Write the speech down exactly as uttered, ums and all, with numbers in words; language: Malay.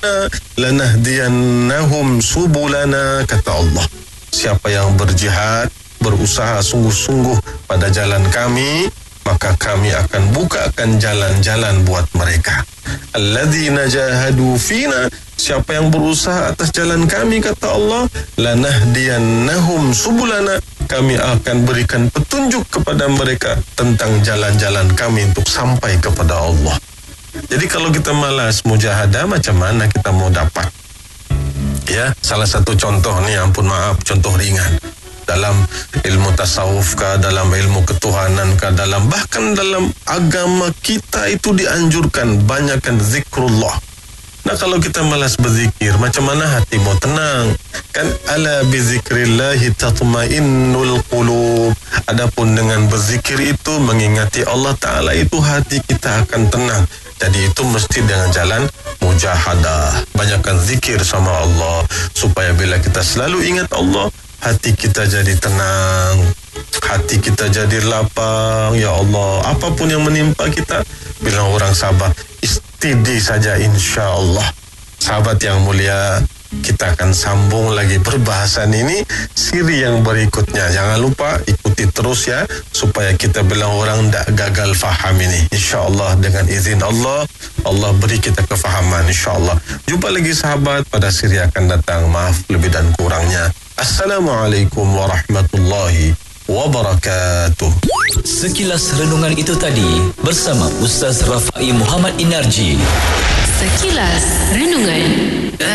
lanahdiyannahum subulana, kata Allah. Siapa yang berjihad, berusaha sungguh-sungguh pada jalan kami, maka kami akan bukakan jalan-jalan buat mereka. Alladzina jahadu fina, siapa yang berusaha atas jalan kami, kata Allah, lanahdiyannahum subulana, kami akan berikan petunjuk kepada mereka tentang jalan-jalan kami untuk sampai kepada Allah. Jadi kalau kita malas mujahadah, macam mana kita mau dapat? Ya, salah satu contoh ni, ampun maaf, contoh ringan. Dalam ilmu tasawuf kah, dalam ilmu ketuhanan kah, dalam bahkan dalam agama kita itu dianjurkan banyakkan zikrullah. Nah, kalau kita malas berzikir, macam mana hati mau tenang? Kan ala bizikrillahi tatmainnul qulub. Adapun dengan berzikir itu, mengingati Allah Ta'ala, itu hati kita akan tenang. Jadi itu mesti dengan jalan mujahadah. Banyakkan zikir sama Allah, supaya bila kita selalu ingat Allah, hati kita jadi tenang, hati kita jadi lapang. Ya Allah, apapun yang menimpa kita, bilang orang sabar, istidi saja, insya Allah. Sahabat yang mulia, kita akan sambung lagi perbahasan ini, siri yang berikutnya. Jangan lupa ikuti terus ya, supaya kita bilang orang tak gagal faham ini. Insya Allah, dengan izin Allah, Allah beri kita kefahaman, insya Allah. Jumpa lagi sahabat pada siri akan datang. Maaf lebih dan kurangnya. Assalamualaikum warahmatullahi wabarakatuh. Sekilas renungan itu tadi bersama Ustaz Rafai Muhammad Inarji. Sekilas renungan.